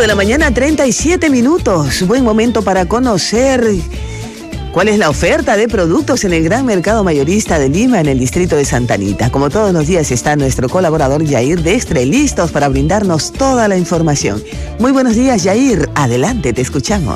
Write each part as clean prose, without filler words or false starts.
de la mañana, 37 minutos. Buen momento para conocer cuál es la oferta de productos en el Gran Mercado Mayorista de Lima, en el distrito de Santa Anita. Como todos los días está nuestro colaborador Yair Dextre, listos para brindarnos toda la información. Muy buenos días, Yair. Adelante, te escuchamos.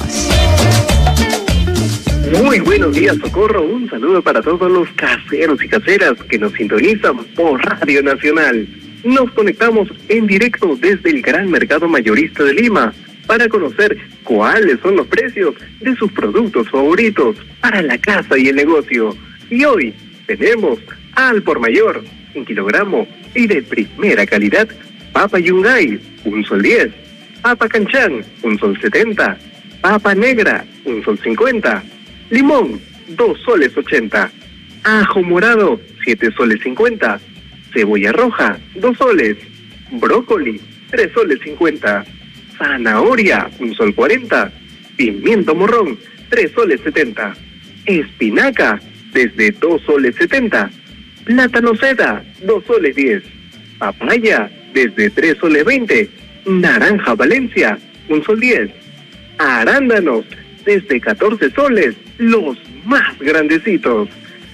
Muy buenos días, Socorro. Un saludo para todos los caseros y caseras que nos sintonizan por Radio Nacional. Nos conectamos en directo desde el Gran Mercado Mayorista de Lima para conocer cuáles son los precios de sus productos favoritos para la casa y el negocio. Y hoy tenemos al por mayor, 1 kilogramo y de primera calidad, papa Yungay, 1 sol 10, papa Canchán, 1 sol 70, papa negra, 1 sol 50, limón, 2 soles 80, ajo morado, 7 soles 50, cebolla roja, 2 soles, brócoli, 3 soles 50, zanahoria, 1 sol 40, pimiento morrón, 3 soles 70, espinaca, desde 2 soles 70, plátano seda, 2 soles 10, papaya, desde 3 soles 20, naranja Valencia, 1 sol 10, arándanos, desde 14 soles, los más grandecitos.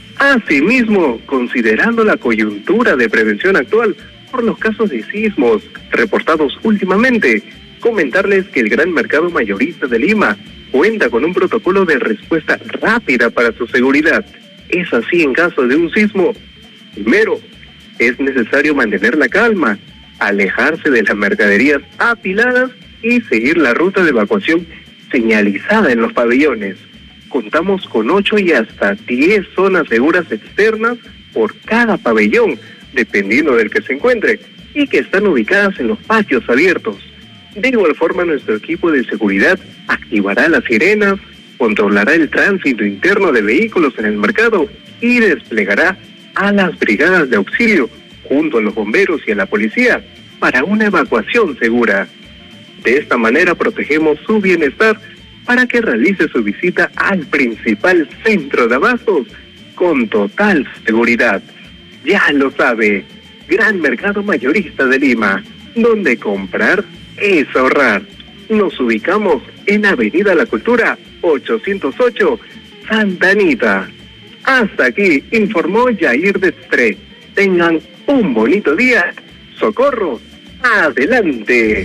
Asimismo, considerando la coyuntura de prevención actual por los casos de sismos reportados últimamente, comentarles que el Gran Mercado Mayorista de Lima cuenta con un protocolo de respuesta rápida para su seguridad. Es así en caso de un sismo. Primero, es necesario mantener la calma, alejarse de las mercaderías apiladas y seguir la ruta de evacuación señalizada en los pabellones. Contamos con 8 y hasta 10 zonas seguras externas por cada pabellón, dependiendo del que se encuentre, y que están ubicadas en los patios abiertos. De igual forma, nuestro equipo de seguridad activará las sirenas, controlará el tránsito interno de vehículos en el mercado y desplegará a las brigadas de auxilio junto a los bomberos y a la policía para una evacuación segura. De esta manera protegemos su bienestar para que realice su visita al principal centro de abastos con total seguridad. Ya lo sabe, Gran Mercado Mayorista de Lima, donde comprar es ahorrar. Nos ubicamos en Avenida La Cultura 808, Santa Anita. Hasta aquí informó Yair Dextre. Tengan un bonito día. Socorro, adelante.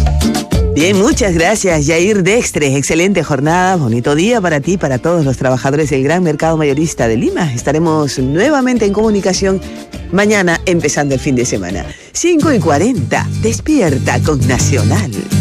Bien, muchas gracias, Yair Dextre. Excelente jornada, bonito día para ti, para todos los trabajadores del Gran Mercado Mayorista de Lima. Estaremos nuevamente en comunicación mañana, empezando el fin de semana. 5:40, despierta con Nacional.